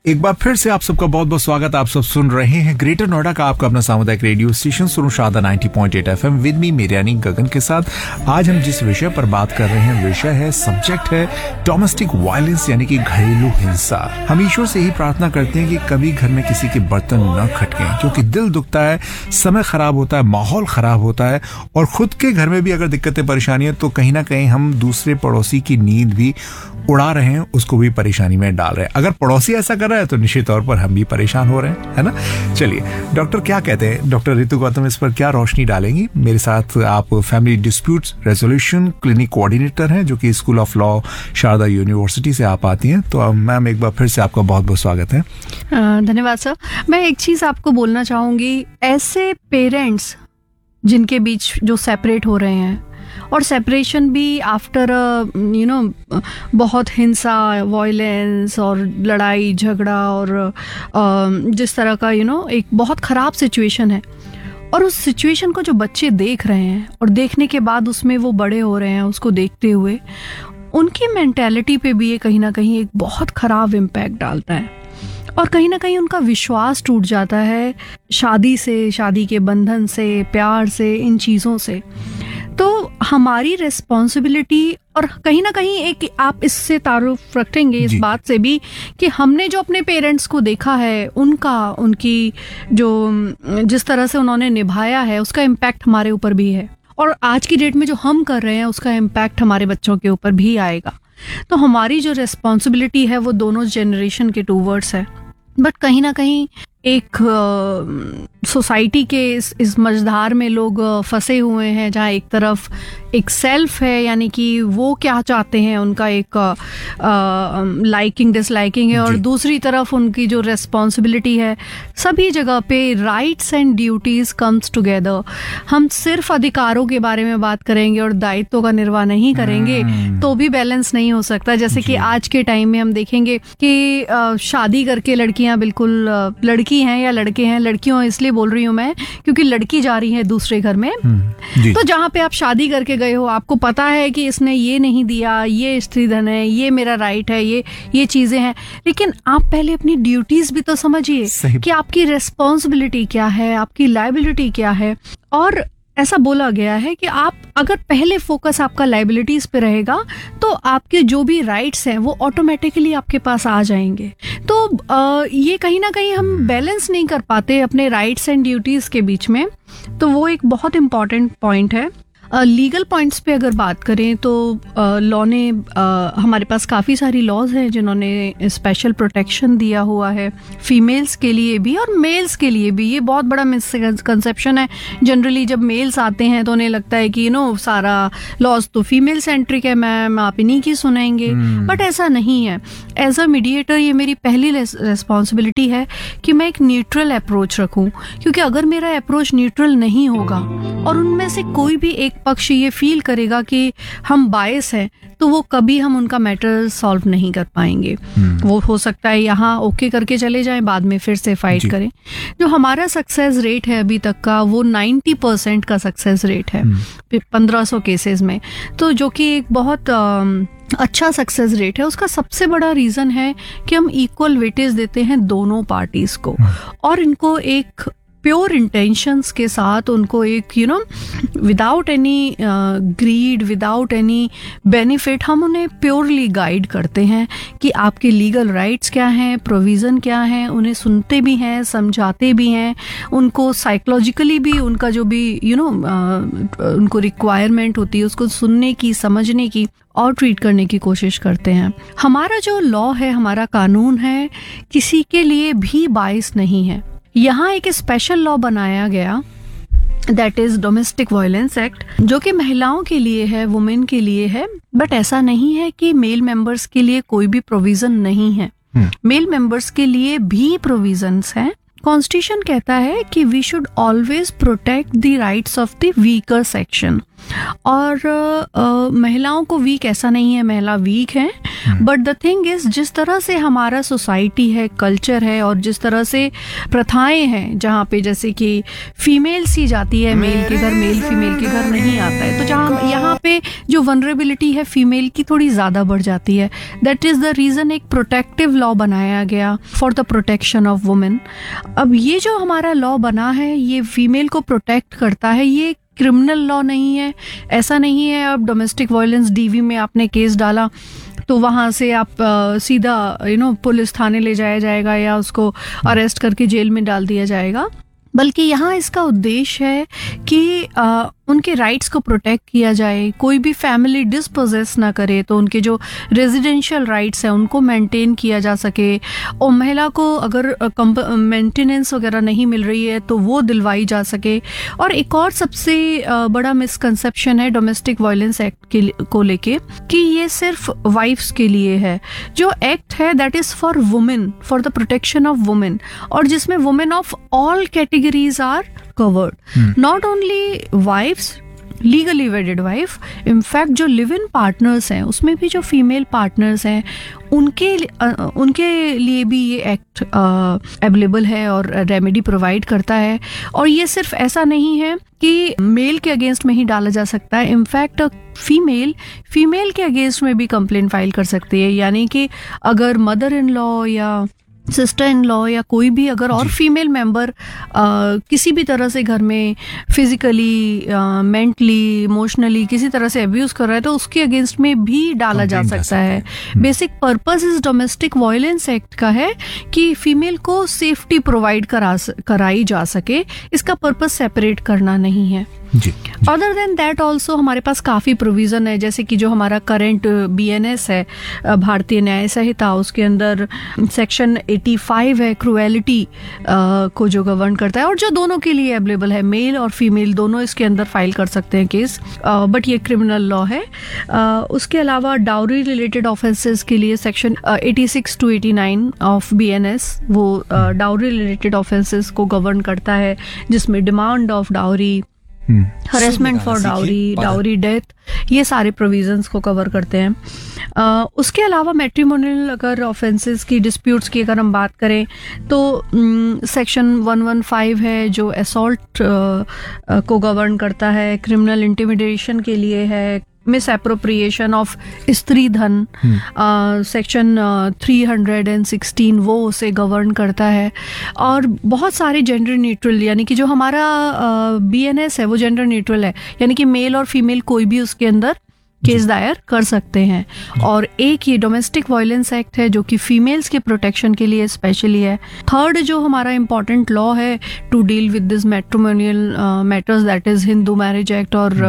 एक बार फिर से आप सबका बहुत बहुत स्वागत। आप सब सुन रहे हैं ग्रेटर नोएडा का आपका अपना सामुदायिक रेडियो स्टेशन सुनो शादा 90.8 FM विद मी मेरे यानी गगन के साथ। आज हम जिस विषय पर बात कर रहे हैं विषय है, सब्जेक्ट है डोमेस्टिक वायलेंस यानी कि घरेलू हिंसा। हम ईश्वर से ही प्रार्थना करते हैं कि कभी घर में किसी के बर्तन न खटकें, क्योंकि दिल दुखता है, समय खराब होता है, माहौल खराब होता है और खुद के घर में भी अगर दिक्कतें परेशानियां तो कहीं ना कहीं हम दूसरे पड़ोसी की नींद भी उड़ा रहे हैं, उसको भी परेशानी में डाल रहे हैं। अगर पड़ोसी ऐसा कर रहा है तो निश्चित तौर पर हम भी परेशान हो रहे हैं, है ना। चलिए डॉक्टर क्या कहते हैं, डॉक्टर रितु गौतम इस पर क्या रोशनी डालेंगी। मेरे साथ आप family disputes resolution clinic coordinator हैं, जो कि school of law Sharda university से आप आती हैं। तो मैम एक बार फिर से आपका बहुत बहुत स्वागत है। धन्यवाद सर। मैं एक चीज आपको बोलना चाहूंगी, ऐसे पेरेंट्स जिनके बीच जो सेपरेट हो रहे हैं और सेपरेशन भी आफ्टर बहुत हिंसा, वायलेंस और लड़ाई झगड़ा और जिस तरह का एक बहुत ख़राब सिचुएशन है, और उस सिचुएशन को जो बच्चे देख रहे हैं और देखने के बाद उसमें वो बड़े हो रहे हैं, उसको देखते हुए उनकी मेंटालिटी पे भी ये कहीं ना कहीं एक बहुत ख़राब इम्पैक्ट डालता है और कहीं ना कहीं उनका विश्वास टूट जाता है शादी से, शादी के बंधन से, प्यार से, इन चीज़ों से। तो हमारी रिस्पॉन्सिबिलिटी, और कहीं ना कहीं एक आप इससे तारुफ रखेंगे इस बात से भी कि हमने जो अपने पेरेंट्स को देखा है, उनकी जो जिस तरह से उन्होंने निभाया है, उसका इम्पैक्ट हमारे ऊपर भी है, और आज की डेट में जो हम कर रहे हैं उसका इम्पैक्ट हमारे बच्चों के ऊपर भी आएगा। तो हमारी जो रिस्पॉन्सिबिलिटी है वो दोनों जनरेशन के टूवर्ड्स है। बट कहीं ना कहीं एक सोसाइटी के इस मझधार में लोग फंसे हुए हैं, जहाँ एक तरफ एक सेल्फ है, यानी कि वो क्या चाहते हैं, उनका एक लाइकिंग डिसलाइकिंग है, और दूसरी तरफ उनकी जो रिस्पॉन्सिबिलिटी है। सभी जगह पे rights and duties comes together. हम सिर्फ अधिकारों के बारे में बात करेंगे और दायित्वों का निर्वाह नहीं करेंगे तो भी बैलेंस नहीं हो सकता। जैसे कि आज के टाइम में हम देखेंगे कि शादी करके लड़कियां बिल्कुल लड़की हैं या लड़के हैं, लड़कियों इसलिए बोल रही हूँ मैं क्योंकि लड़की जा रही है दूसरे घर में। तो जहाँ पे आप शादी करके गए हो, आपको पता है कि इसने ये नहीं दिया, ये स्त्रीधन है, ये मेरा राइट है, ये चीजें हैं, लेकिन आप पहले अपनी ड्यूटीज भी तो समझिए कि आपकी रिस्पॉन्सिबिलिटी क्या है, आपकी लायबिलिटी क्या है। और ऐसा बोला गया है कि आप अगर पहले फोकस आपका लायबिलिटीज पे रहेगा तो आपके जो भी राइट्स हैं वो ऑटोमेटिकली आपके पास आ जाएंगे। तो ये कहीं ना कहीं हम बैलेंस नहीं कर पाते अपने राइट्स एंड ड्यूटीज के बीच में। तो वो एक बहुत इम्पॉर्टेंट पॉइंट है। लीगल पॉइंट्स पे अगर बात करें तो लॉ ने हमारे पास काफ़ी सारी लॉज हैं जिन्होंने स्पेशल प्रोटेक्शन दिया हुआ है फीमेल्स के लिए भी और मेल्स के लिए भी। ये बहुत बड़ा मिसकंसेप्शन है। जनरली जब मेल्स आते हैं तो उन्हें लगता है कि सारा लॉज तो फीमेल सेंट्रिक है, मैम आप इन्हीं की सुनाएंगे, बट ऐसा नहीं है। एज अ मीडिएटर ये मेरी पहली रिस्पॉन्सिबिलिटी है कि मैं एक न्यूट्रल अप्रोच रखूं, क्योंकि अगर मेरा अप्रोच न्यूट्रल नहीं होगा और उनमें से कोई भी एक पक्ष ये फील करेगा कि हम बायस हैं, तो वो कभी हम उनका मैटर सॉल्व नहीं कर पाएंगे। वो हो सकता है यहाँ ओके करके चले जाएं, बाद में फिर से फाइट करें। जो हमारा सक्सेस रेट है अभी तक का वो 90% का सक्सेस रेट है 1500 केसेस में, तो जो कि एक बहुत अच्छा सक्सेस रेट है। उसका सबसे बड़ा रीजन है कि हम इक्वल वेटेज देते हैं दोनों पार्टीज को, और इनको एक प्योर इंटेंशंस के साथ, उनको एक without any grid, without any benefit, हम उन्हें प्योरली गाइड करते हैं कि आपके लीगल राइट्स क्या हैं, प्रोविज़न क्या हैं। उन्हें सुनते भी हैं, समझाते भी हैं, उनको साइकोलॉजिकली भी उनका जो भी उनको रिक्वायरमेंट होती है उसको सुनने की, समझने की और ट्रीट करने की कोशिश करते हैं। हमारा जो लॉ है, हमारा कानून है, किसी के लिए भी बायस नहीं है। यहाँ एक स्पेशल लॉ बनाया गया, that is domestic violence act, जो कि महिलाओं के लिए है, वुमेन के लिए है। बट ऐसा नहीं है कि मेल मेंबर्स के लिए कोई भी प्रोविजन नहीं है। मेल मेंबर्स के लिए भी प्रोविजंस हैं। कॉन्स्टिट्यूशन कहता है कि we should always protect the rights of the weaker section. और महिलाओं को वीक ऐसा नहीं है, महिला वीक है, बट द थिंग इज जिस तरह से हमारा सोसाइटी है, कल्चर है, और जिस तरह से प्रथाएं हैं जहाँ पे जैसे कि फीमेल सी जाती है मेल के घर, मेल फीमेल के घर नहीं आता है, तो जहाँ यहाँ पे जो वनरेबिलिटी है फीमेल की थोड़ी ज़्यादा बढ़ जाती है। दैट इज़ द रीज़न एक प्रोटेक्टिव लॉ बनाया गया for the protection of women. अब ये जो हमारा लॉ बना है ये फीमेल को प्रोटेक्ट करता है, ये क्रिमिनल लॉ नहीं है। ऐसा नहीं है अब डोमेस्टिक वायलेंस डीवी में आपने केस डाला तो वहाँ से आप सीधा पुलिस थाने ले जाया जाएगा या उसको अरेस्ट करके जेल में डाल दिया जाएगा, बल्कि यहाँ इसका उद्देश्य है कि उनके राइट्स को प्रोटेक्ट किया जाए, कोई भी फैमिली डिस्पोजेस ना करे, तो उनके जो रेजिडेंशियल राइट्स हैं उनको मेंटेन किया जा सके, और महिला को अगर मेंटेनेंस वगैरह नहीं मिल रही है तो वो दिलवाई जा सके। और एक और सबसे बड़ा मिसकंसेप्शन है डोमेस्टिक वायलेंस एक्ट को लेके कि ये सिर्फ वाइफ्स के लिए है। जो एक्ट है that is for women, for the protection of women, और जिसमें women of all categories are covered, not only wives, legally wedded wife, in fact जो लिव इन पार्टनर्स हैं उसमें भी जो फीमेल पार्टनर्स हैं उनके लिए भी ये एक्ट अवेलेबल है और रेमेडी प्रोवाइड करता है। और ये सिर्फ ऐसा नहीं है कि मेल के अगेंस्ट में ही डाला जा सकता है, इनफैक्ट फीमेल के अगेंस्ट में भी कंप्लेंट फाइल कर सकती है। यानी कि अगर मदर इन लॉ या सिस्टर इन लॉ या कोई भी अगर और फीमेल मेंबर किसी भी तरह से घर में फिजिकली, मेंटली, इमोशनली किसी तरह से अब्यूज कर रहा है तो उसके अगेंस्ट में भी डाला जा सकता है। बेसिक पर्पस इस डोमेस्टिक वायलेंस एक्ट का है कि फीमेल को सेफ्टी प्रोवाइड कराई जा सके, इसका पर्पस सेपरेट करना नहीं है। अदर देन दैट ऑल्सो हमारे पास काफ़ी प्रोविज़न है, जैसे कि जो हमारा करंट BNS है भारतीय न्याय संहिता, उसके अंदर सेक्शन 85 है क्रुएलिटी को जो गवर्न करता है, और जो दोनों के लिए अवेलेबल है, मेल और फीमेल दोनों इसके अंदर फाइल कर सकते हैं केस, बट ये क्रिमिनल लॉ है। उसके अलावा डाउरी रिलेटेड ऑफेंसेस के लिए सेक्शन 86 to 89 ऑफ BNS वो डाउरी रिलेटेड ऑफेंसेस को गवर्न करता है, जिसमें demand of dowry, harassment for dowry, dowry death, ये सारे प्रोविजंस को कवर करते हैं। उसके अलावा मैट्रिमोनियल अगर ऑफेंसेस की, डिस्प्यूट्स की अगर हम बात करें तो सेक्शन 115 है जो असॉल्ट को गवर्न करता है, क्रिमिनल इंटिमिडेशन के लिए है, मिस एप्रोप्रिएशन ऑफ स्त्री धन, सेक्शन 316 वो उसे गवर्न करता है, और बहुत सारे जेंडर न्यूट्रल, यानी कि जो हमारा BNS है वो जेंडर न्यूट्रल है, यानी कि मेल और फीमेल कोई भी उसके अंदर केस दायर कर सकते हैं। और एक ये डोमेस्टिक वायलेंस एक्ट है जो कि फीमेल्स के प्रोटेक्शन के लिए स्पेशली है। थर्ड जो हमारा इम्पॉर्टेंट लॉ है to deal with this matrimonial matters, that is Hindu marriage act और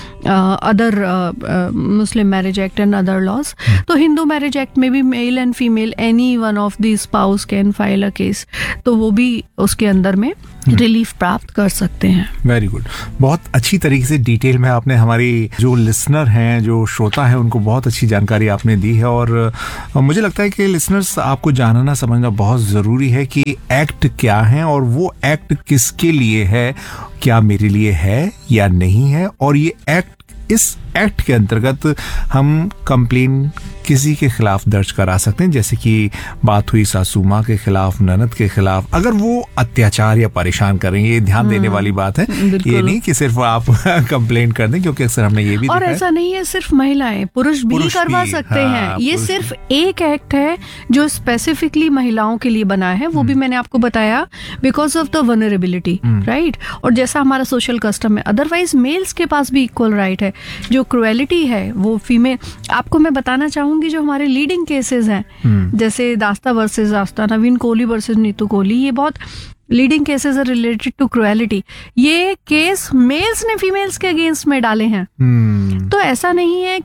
other Muslim marriage act and other laws. तो हिंदू मैरिज एक्ट में भी male and female any one of the spouse can file a case, तो वो भी उसके अंदर में रिलीफ प्राप्त कर सकते हैं। वेरी गुड, बहुत अच्छी तरीके से डिटेल में आपने हमारी जो लिसनर हैं, जो श्रोता हैं, उनको बहुत अच्छी जानकारी आपने दी है। और मुझे लगता है कि लिसनर्स आपको जानना समझना बहुत ज़रूरी है कि एक्ट क्या है और वो एक्ट किसके लिए है, क्या मेरे लिए है या नहीं है, और ये एक्ट, इस एक्ट के अंतर्गत हम कंप्लेन किसी के खिलाफ दर्ज करा सकते हैं, जैसे कि बात हुई सासू माँ के खिलाफ, ननद के खिलाफ, अगर वो अत्याचार या परेशान कर रही है। ये ध्यान देने वाली बात है, ये नहीं कि सिर्फ आप कंप्लेन कर दें, क्योंकि अक्सर हमने ये भी और ऐसा नहीं है सिर्फ महिलाएं, पुरुष भी करवा सकते हैं। ये सिर्फ एक एक्ट है जो स्पेसिफिकली महिलाओं के लिए बना है, वो भी मैंने आपको बताया because of the vulnerability, right. और जैसा हमारा सोशल कस्टम है, अदरवाइज मेल्स के पास भी इक्वल राइट है। जो क्रुएलिटी है वो फीमेल, आपको मैं बताना चाहूंगी जो हमारे लीडिंग केसेस हैं, जैसे दास्ता वर्सेस दास्ता, नवीन कोहली वर्सेस नीतू कोहली, ये बहुत leading cases are related to cruelty. ये केस मेल्स ने फीमेल्स के अगेंस्ट में डाले हैं। तो ऐसा नहीं है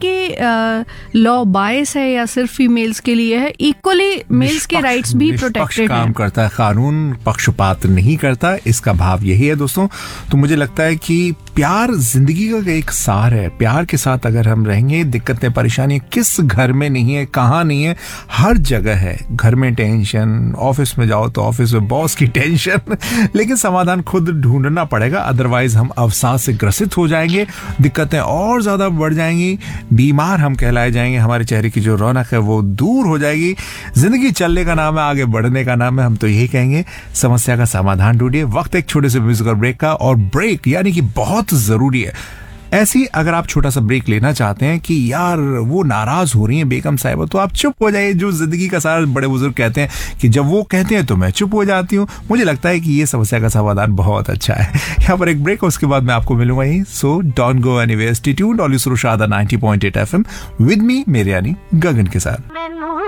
कि लॉ बायस है या सिर्फ फीमेल्स के लिए है, इक्वली मेल्स के राइट्स भी प्रोटेक्टेड काम करता है, कानून पक्षपात नहीं करता, इसका भाव यही है दोस्तों। तो मुझे लगता है कि प्यार जिंदगी का एक सार है, प्यार के साथ अगर हम रहेंगे, दिक्कतें परेशानी किस घर में नहीं है, कहाँ नहीं है, हर जगह है। घर में टेंशन, ऑफिस में जाओ तो ऑफिस में बॉस की टेंशन, सिचुएशन, लेकिन समाधान खुद ढूंढना पड़ेगा, अदरवाइज हम अवसाद से ग्रसित हो जाएंगे, दिक्कतें और ज्यादा बढ़ जाएंगी, बीमार हम कहलाए जाएंगे, हमारे चेहरे की जो रौनक है वो दूर हो जाएगी। जिंदगी चलने का नाम है, आगे बढ़ने का नाम है, हम तो यही कहेंगे समस्या का समाधान ढूंढिए। वक्त एक छोटे से म्यूजिकल ब्रेक का, और ब्रेक यानी कि बहुत जरूरी है। ऐसी अगर आप छोटा सा ब्रेक लेना चाहते हैं कि यार वो नाराज हो रही हैं बेगम साहिबा, तो आप चुप हो जाइए। जो जिंदगी का सारा बड़े बुजुर्ग कहते हैं कि जब वो कहते हैं तो मैं चुप हो जाती हूँ। मुझे लगता है कि ये समस्या का समाधान बहुत अच्छा है। यहाँ पर एक ब्रेक, उसके बाद मैं आपको मिलूंगा ही। So don't go anywhere, stay tuned, always सुनो शारदा 90.8 FM विद मी मेरे यानी गगन के साथ।